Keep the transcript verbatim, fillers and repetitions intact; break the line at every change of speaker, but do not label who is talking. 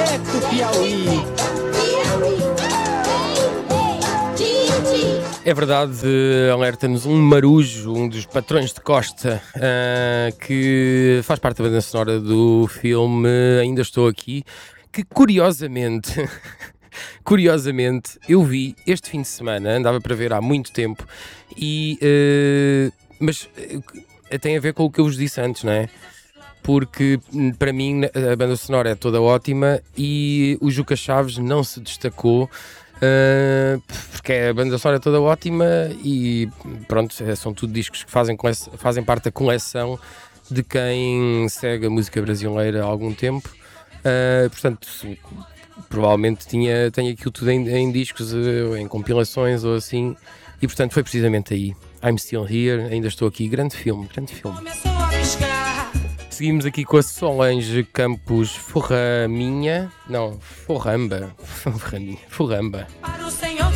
direto do Piauí. É verdade, alerta-nos um marujo, um dos patrões de Costa, uh, que faz parte da banda sonora do filme Ainda Estou Aqui, que curiosamente, curiosamente, eu vi este fim de semana, andava para ver há muito tempo, e, uh, mas uh, tem a ver com o que eu vos disse antes, não é? Porque para mim a banda sonora é toda ótima e o Juca Chaves não se destacou. Uh, porque a banda sonora é toda ótima e pronto, são tudo discos que fazem, fazem parte da coleção de quem segue a música brasileira há algum tempo. Uh, portanto, provavelmente tinha, tinha aquilo tudo em, em discos, em compilações ou assim, e portanto foi precisamente aí. I'm Still Here, Ainda Estou Aqui. Grande filme, grande filme. Seguimos aqui com a Solange Campos Forraminha. Não, Forramba. Forramba.